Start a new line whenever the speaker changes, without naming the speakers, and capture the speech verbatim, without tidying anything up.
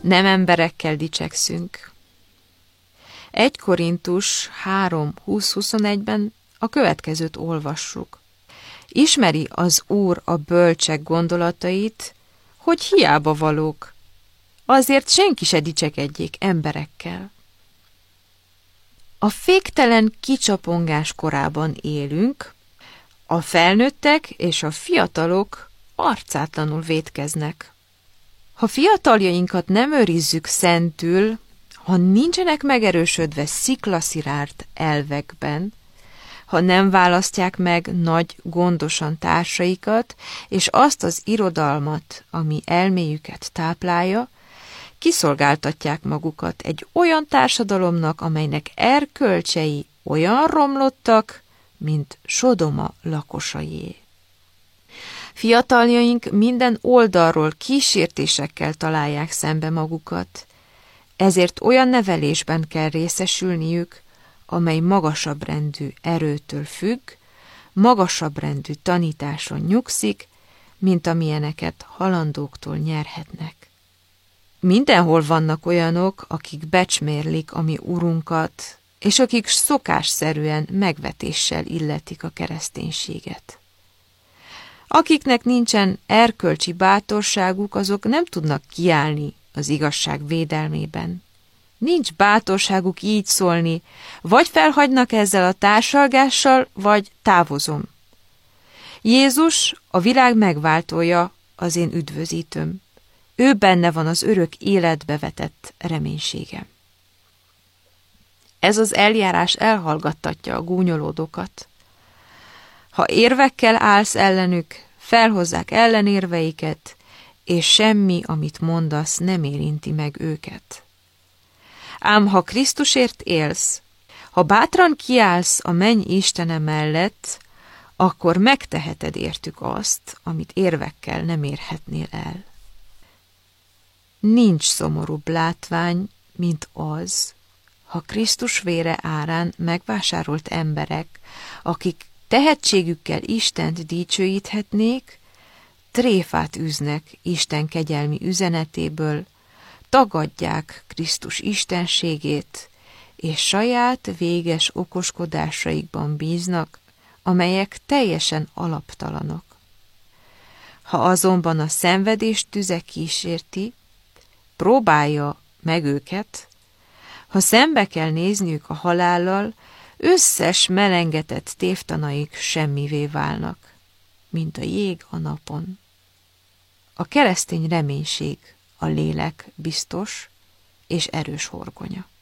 Nem emberekkel dicsekszünk. egy Korintus három húsz-huszonegyben a következőt olvassuk. Ismeri az Úr a bölcsek gondolatait, hogy hiába valók, azért senki se dicsekedjék emberekkel. A féktelen kicsapongás korában élünk, a felnőttek és a fiatalok arcátlanul vétkeznek. Ha fiataljainkat nem őrizzük szentül, ha nincsenek megerősödve sziklaszirárt elvekben, ha nem választják meg nagy gondosan társaikat, és azt az irodalmat, ami elméjüket táplálja, kiszolgáltatják magukat egy olyan társadalomnak, amelynek erkölcsei olyan romlottak, mint Sodoma lakosaié. Fiataljaink minden oldalról kísértésekkel találják szembe magukat, ezért olyan nevelésben kell részesülniük, amely magasabb rendű erőtől függ, magasabb rendű tanításon nyugszik, mint amilyeneket halandóktól nyerhetnek. Mindenhol vannak olyanok, akik becsmérlik a mi urunkat, és akik szokásszerűen megvetéssel illetik a kereszténységet. Akiknek nincsen erkölcsi bátorságuk, azok nem tudnak kiállni az igazság védelmében. Nincs bátorságuk így szólni, vagy felhagynak ezzel a társalgással, vagy távozom. Jézus, a világ megváltója, az én üdvözítőm. Ő benne van az örök életbe vetett reménységem. Ez az eljárás elhallgattatja a gúnyolódokat. Ha érvekkel állsz ellenük, felhozzák ellenérveiket, és semmi, amit mondasz, nem érinti meg őket. Ám ha Krisztusért élsz, ha bátran kiállsz a menny Istene mellett, akkor megteheted értük azt, amit érvekkel nem érhetnél el. Nincs szomorúbb látvány, mint az, ha Krisztus vére árán megvásárolt emberek, akik tehetségükkel Istent dicsőíthetnék, tréfát üznek Isten kegyelmi üzenetéből, tagadják Krisztus istenségét, és saját véges okoskodásaikban bíznak, amelyek teljesen alaptalanok. Ha azonban a szenvedés tüze kísérti, próbálja meg őket, ha szembe kell nézniük a halállal, összes melengetett tévtanaik semmivé válnak, mint a jég a napon. A keresztény reménység a lélek biztos és erős horgonya.